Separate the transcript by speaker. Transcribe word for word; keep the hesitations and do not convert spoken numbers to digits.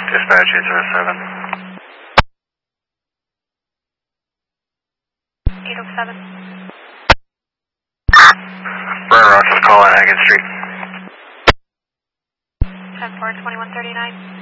Speaker 1: Dispatch eight zero seven.
Speaker 2: eight oh seven.
Speaker 1: Burn Rock is calling Haggett Street.
Speaker 2: ten four, twenty-one thirty-nine.